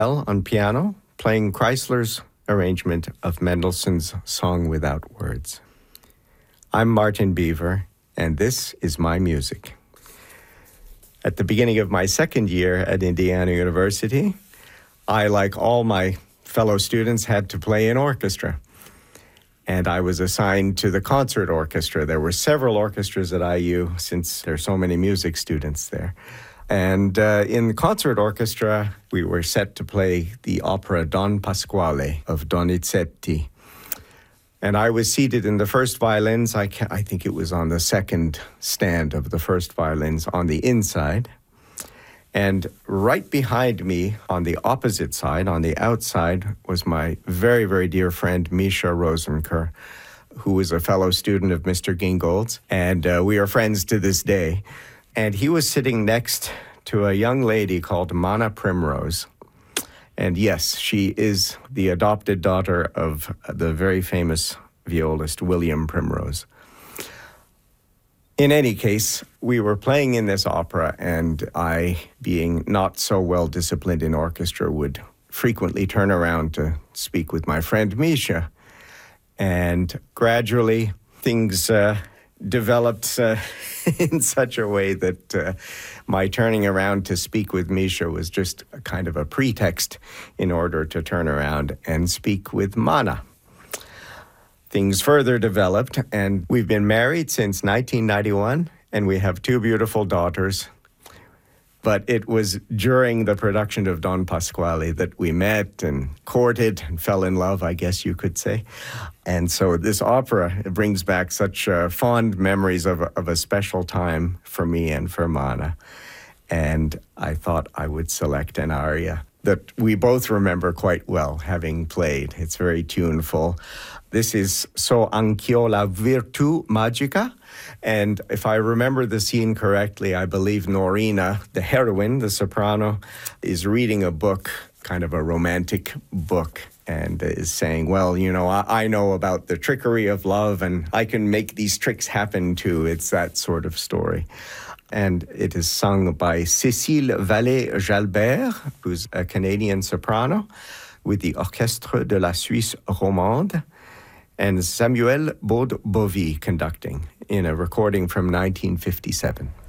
on piano, playing Chrysler's arrangement of Mendelssohn's Song Without Words. I'm Martin Beaver, and this is my music. At the beginning of my second year at Indiana University, I, like all my fellow students, had to play in orchestra. And I was assigned to the concert orchestra. There were several orchestras at IU since there are so many music students there. And in the concert orchestra, we were set to play the opera Don Pasquale of Donizetti. And I was seated in the first violins. I think it was on the second stand of the first violins on the inside. And right behind me, on the opposite side, on the outside, was my very, very dear friend, Misha Rosenker, who was a fellow student of Mr. Gingold's. And we are friends to this day. And he was sitting next to a young lady called Mana Primrose. And yes, she is the adopted daughter of the very famous violist William Primrose. In any case, we were playing in this opera, and I, being not so well disciplined in orchestra, would frequently turn around to speak with my friend Misha. And gradually, things developed in such a way that my turning around to speak with Misha was just a kind of a pretext in order to turn around and speak with Mana. Things further developed, and we've been married since 1991, and we have two beautiful daughters. But it was during the production of Don Pasquale that we met and courted and fell in love, I guess you could say. And so this opera, it brings back such fond memories of a special time for me and for Mana. And I thought I would select an aria that we both remember quite well, having played. It's very tuneful. This is So Anch'io la Virtù Magica. And if I remember the scene correctly, I believe Norina, the heroine, the soprano, is reading a book, kind of a romantic book, and is saying, well, you know, I know about the trickery of love, and I can make these tricks happen too. It's that sort of story. And it is sung by Cécile Vallée-Jalbert, who's a Canadian soprano, with the Orchestre de la Suisse Romande, and Samuel Baud-Bovy conducting in a recording from 1957.